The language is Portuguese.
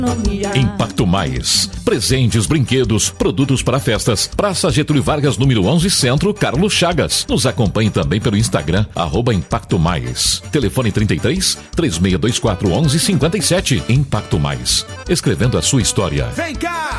Impacto Mais. Presentes, brinquedos, produtos para festas. Praça Getúlio Vargas, número 11, Centro, Carlos Chagas. Nos acompanhe também pelo Instagram, @Impacto Mais. Telefone 33 3624 1157. Impacto Mais. Escrevendo a sua história. Vem cá!